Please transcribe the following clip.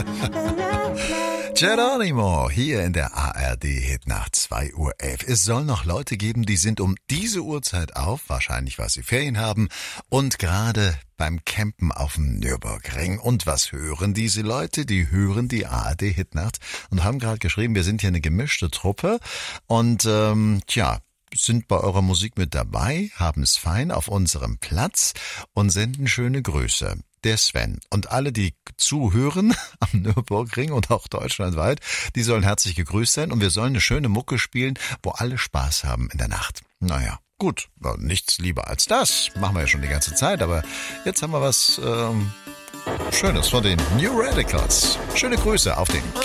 Geronimo, hier in der ARD Hitnacht 2:11 Uhr. Es soll noch Leute geben, die sind um diese Uhrzeit auf, wahrscheinlich weil sie Ferien haben und gerade beim Campen auf dem Nürburgring. Und was hören diese Leute? Die hören die ARD Hitnacht und haben gerade geschrieben, wir sind hier eine gemischte Truppe und sind bei eurer Musik mit dabei, haben es fein auf unserem Platz und senden schöne Grüße. Der Sven und alle, die zuhören am Nürburgring und auch deutschlandweit, die sollen herzlich gegrüßt sein und wir sollen eine schöne Mucke spielen, wo alle Spaß haben in der Nacht. Naja, gut, nichts lieber als das. Machen wir ja schon die ganze Zeit, aber jetzt haben wir was Schönes von den New Radicals. Schöne Grüße auf den